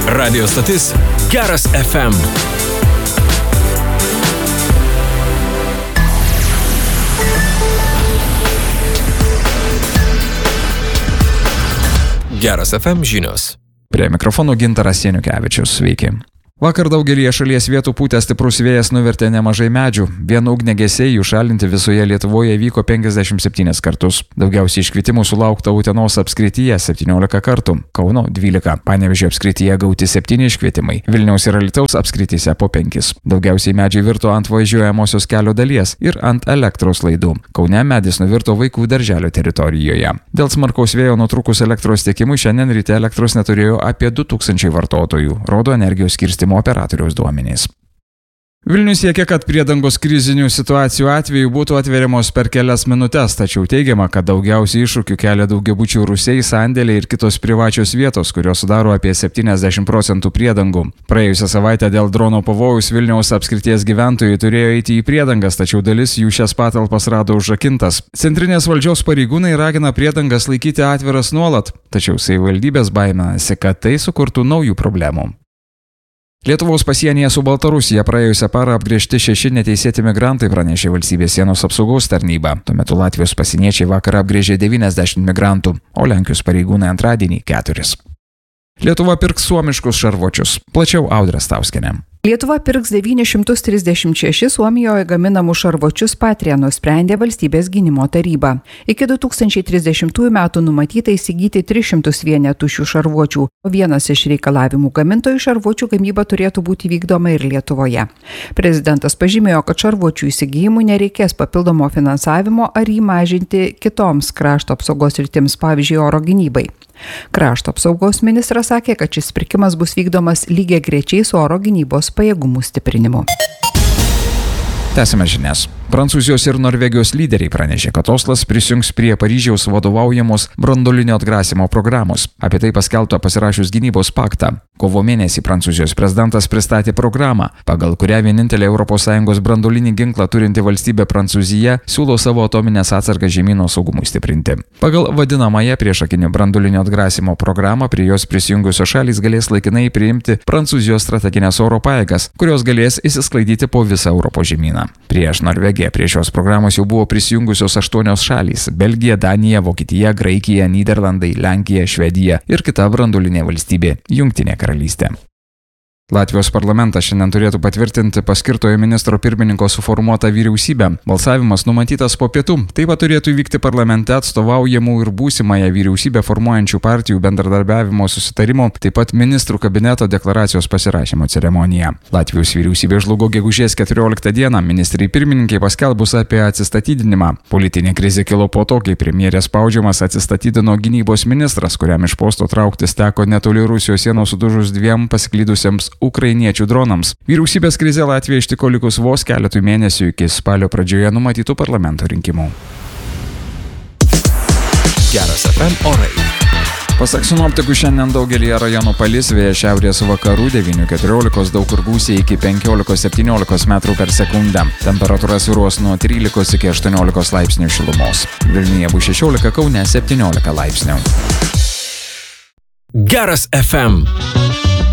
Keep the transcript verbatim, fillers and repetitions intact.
Radio stotis Geras F M. Geras F M žinios. Prie mikrofono Gintaras Janukevičius. Sveiki. Vakar daugelyje šalies vietų pūtęs stiprus vėjas nuvertė nemažai medžių. Vien ugniagesiai jų šalinti visoje Lietuvoje vyko penkiasdešimt septynis kartus. Daugiausiai iškvietimų sulaukta Utenos apskrityje septyniolika kartų, Kauno dvylika, Panevėžio apskrityje gauti septyni iškvietimai, Vilniaus ir Alytaus apskrityse po penkis. Daugiausiai medžiai virto ant važiuojamosios kelio dalies ir ant elektros laidų. Kaune medis nuvirto vaikų darželio teritorijoje. Dėl smarkaus vėjo nutrūkus elektros tiekimui šiandien ryte elektros neturėjo apie du tūkstančiai vartotojų, rodo energijos skirstymo operatoriaus duomenys. Vilnius siekia, kad priedangos krizinių situacijų atveju būtų atveriamos per kelias minutes, tačiau teigiama, kad daugiausiai iššūkių kelia daugiabučių rūsiai, sandėliai ir kitos privačios vietos, kurios sudaro apie septyniasdešimt procentų priedangų. Praėjusią savaitę dėl drono pavojaus Vilniaus apskrities gyventojai turėjo eiti į priedangas, tačiau dalis jų šias patalpas rado užrakintas. Centrinės valdžios pareigūnai ragina priedangas laikyti atviras nuolat, tačiau savivaldybės baiminasi, kad tai sukurtų naujų problemų. Lietuvos pasienyje su Baltarusija praėjusią parą apgręžti šeši neteisėti migrantai, pranešė valstybės sienos apsaugos tarnyba. Tuo metu Latvijos pasieniečiai vakar apgręžė devyniasdešimt migrantų, o Lenkijos pareigūnai antradienį keturis. Lietuva pirks suomiškus šarvuočius. Plačiau Audra Stauskienė. Lietuva pirks devynis šimtus trisdešimt šešis Suomijoje gaminamų šarvuočius Patria, nusprendė valstybės gynimo taryba. Iki du tūkstančiai trisdešimtųjų metų numatyta įsigyti tris šimtus vienetų šių šarvuočių, o vienas iš reikalavimų gamintojų šarvuočių gamyba turėtų būti vykdoma ir Lietuvoje. Prezidentas pažymėjo, kad šarvuočių įsigijimui nereikės papildomo finansavimo ar jį mažinti kitoms krašto apsaugos sritims, pavyzdžiui, oro gynybai. Krašto apsaugos ministras sakė, kad šis pirkimas bus vykdomas lygiagrečiai su oro gynybos pajėgumų stiprinimu. Tęsime žinias. Prancūzijos ir Norvegijos lyderiai pranešė, kad Oslas prisijungs prie Paryžiaus vadovaujamos branduolinio atgrasimo programos. Apie tai paskelbta pasirašius gynybos paktą. Kovo mėnesį Prancūzijos prezidentas pristatė programą, pagal kurią vienintelė Europos Sąjungos branduolinį ginklą turinti valstybė Prancūzija siūlo savo atominės atsargas žemyno saugumui stiprinti. Pagal vadinamąją priešakinio branduolinio atgrasimo programą prie jos prisijungusios šalys galės laikinai priimti Prancūzijos strateginės oro pajėgas, kurios galės įsisklaidyti po visą Europos žemyną. Prieš Norvegiją prie šios programos jau buvo prisijungusios aštuonios šalys – Belgija, Danija, Vokietija, Graikija, Nyderlandai, Lenkija, Švedija ir kita branduolinė valstybė – Jungtinė karalystė. Latvijos parlamentas šiandien turėtų patvirtinti paskirtojo ministro pirmininko suformuotą vyriausybę. Balsavimas numatytas po pietų. Taip pat turėtų vykti parlamente atstovaujamų ir būsimąją vyriausybę formuojančių partijų bendradarbiavimo susitarimo, taip pat ministrų kabineto deklaracijos pasirašymo ceremonija. Latvijos vyriausybė žlugo gegužės keturioliktą dieną, ministrai pirmininkai paskelbus apie atsistatydinimą. Politinė krizė kilo po to, kai premjerės spaudžiamas atsistatydino gynybos ministras, kuriam iš posto trauktis teko netoli Rusijos sienos sudužus dviem pasiklydusiems ukrainiečių dronams. Vyriausybės krizė Latvija ištiko likus vos keletui mėnesių iki spalio pradžioje numatytų parlamento rinkimų. Geras F M orai. Pasak sinoptikų, šiandien daugelyje rajonų palis, vėjas šiaurės vakarų devynių keturiolikos, daug kur gūsiai iki penkiolikos septyniolikos metrų per sekundę. Temperatūra svyruos nuo trylikos iki aštuoniolikos laipsnių šilumos. Vilniuje bus šešiolika, Kaune septyniolika laipsnių. Geras F M.